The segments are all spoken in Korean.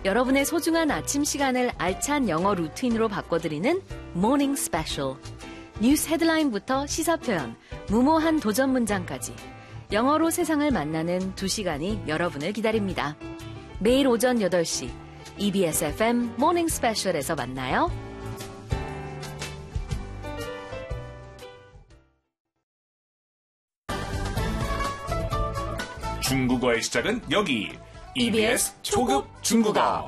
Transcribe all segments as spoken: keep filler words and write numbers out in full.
여러분의 소중한 아침 시간을 알찬 영어 루틴으로 바꿔드리는 Morning Special. 뉴스 헤드라인부터 시사 표현, 무모한 도전 문장까지 영어로 세상을 만나는 두 시간이 여러분을 기다립니다. 매일 오전 여덟 시 이비에스 에프엠 Morning Special에서 만나요. 중국어의 시작은 여기 이비에스 초급 중국어.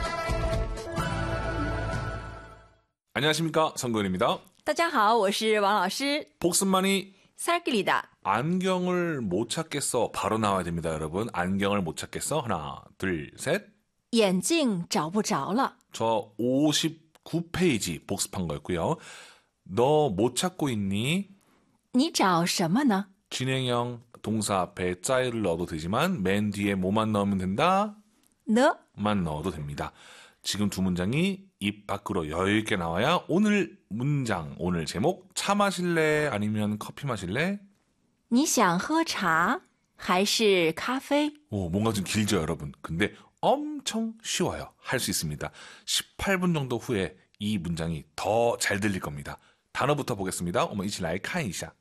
안녕하십니까, 성도현입니다. 大家好，我是王老师。 복습만이 살길이다. 안경을 못 찾겠어. 바로 나와야 됩니다, 여러분. 안경을 못 찾겠어. 하나, 둘, 셋. 眼镜找不着了. 저 오십구 페이지 복습한 거였고요. 너 못 찾고 있니? 你找什么呢? 진행형 동사 앞에 짜이를 넣어도 되지만 맨 뒤에 뭐만 넣으면 된다? 너? 만 넣어도 됩니다. 지금 두 문장이 입 밖으로 여유 있게 나와야 오늘 문장, 오늘 제목 차 마실래? 아니면 커피 마실래? 你想喝茶还是咖啡? 오, 뭔가 좀 길죠, 여러분. 근데 엄청 쉬워요. 할 수 있습니다. 십팔 분 정도 후에 이 문장이 더 잘 들릴 겁니다. 단어부터 보겠습니다. 我们一起来看一下.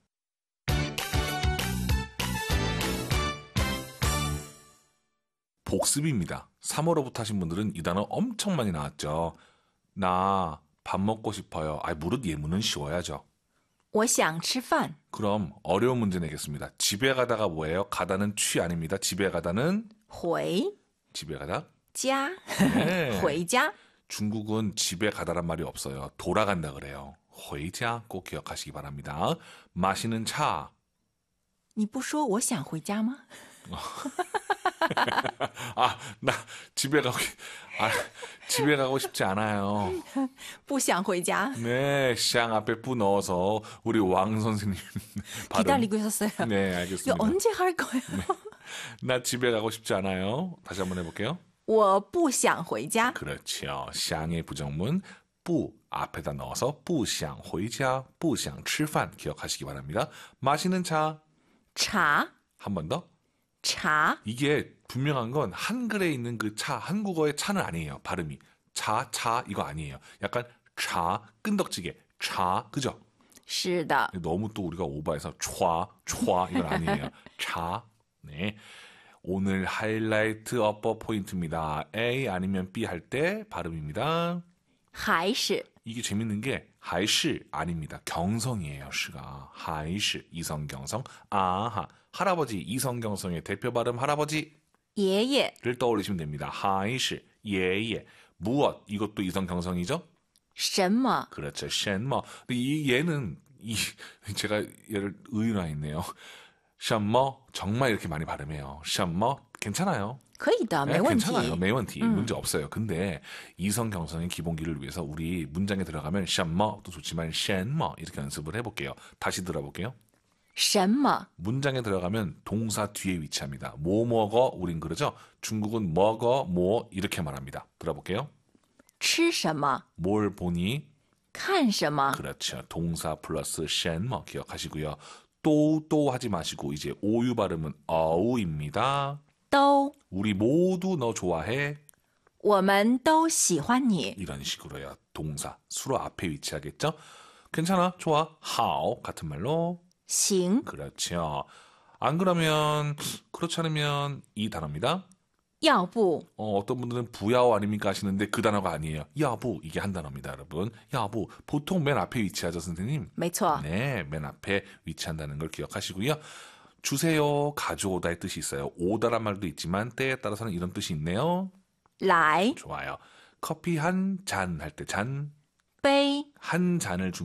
복습입니다. 삼월호부터 하신 분들은 이 단어 엄청 많이 나왔죠. 나 밥 먹고 싶어요. 아, 무릇 예문은 쉬워야죠. 我想吃饭. 그럼 어려운 문제 내겠습니다. 집에 가다가 뭐예요? 가다는 취 아닙니다. 집에 가다는 回 집에 가다 家. 네. 回家. 중국은 집에 가다란 말이 없어요. 돌아간다 그래요. 回家꼭 기억하시기 바랍니다. 마시는 차. 你不说我想回家吗? 아, 나 집에 가고 아, 집에 가고 싶지 않아요. 不想回家. 네, 샹 앞에 뿌 넣어서 우리 왕 선생님 발음. 기다리고 있었어요. 네, 이거 알겠습니다. 언제 할 거예요? 네. 나 집에 가고 싶지 않아요. 다시 한번 해볼게요. 我不想回家. 그렇죠. 샹의 부정문 뿌 앞에다 넣어서 不想回家, 不想吃饭 기억하시기 바랍니다. 마시는 차. 茶. 한 번 더. 차. 이게 분명한 건 한글에 있는 그 차, 한국어의 차는 아니에요. 발음이. 차, 차 이거 아니에요. 약간 차, 끈덕지게. 차, 그죠? 是的. 너무 또 우리가 오버해서 촤, 촤 이건 아니에요. 차. 네. 오늘 하이라이트 어퍼 포인트입니다. A 아니면 B 할 때 발음입니다. 还是. 이게 재밌는 게 하이시 아닙니다. 경성이에요. 시가. 하이시 이성경성. 아하. 할아버지 이성경성의 대표 발음 할아버지 爷爷. 를 떠올리시면 됩니다. 하이시 예예. 무엇 이것도 이성경성이죠? 什么? 그렇죠. 셴머. 근데 이 얘는 이 제가 얘를 의인화했네요. 셴머 정말 이렇게 많이 발음해요. 셴머 괜찮아요. 可以的, 네, 没问题. 괜찮아요. 매원티 음. 문제 없어요. 근데 이성경성의 기본기를 위해서 우리 문장에 들어가면 셴머도 좋지만 셴머 이렇게 연습을 해볼게요. 다시 들어볼게요. 什么? 문장에 들어가면 동사 뒤에 위치합니다. 뭐 먹어? 우린 그러죠. 중국은 먹어, 뭐 이렇게 말합니다. 들어볼게요. 吃什么? 뭘 보니? 看什么? 그렇죠. 동사 플러스 셴머 기억하시고요. 또, 또 하지 마시고 이제 오유 발음은 어우입니다. 都. 우리 모두 너 좋아해. 我们都喜欢你. 이런 식으로요. 동사 수로 앞에 위치하겠죠. 괜찮아, 좋아, 하오 같은 말로. 行. 그렇죠. 안 그러면 그렇지 않으면 이 단어입니다. 要不. 어, 어떤 분들은 부야오 아닙니까 하시는데 그 단어가 아니에요. 야부 이게 한 단어입니다, 여러분. 야부 보통 맨 앞에 위치하죠, 선생님. 没错. 네, 맨 앞에 위치한다는 걸 기억하시고요. 주세요, 가져오다의 뜻이 있어요. 오다란 말도 있지만 때에 따라서는 이런 뜻이 있네요. 来. 좋아요. 커피 한 잔 할 때 잔. 杯. 한 잔을 주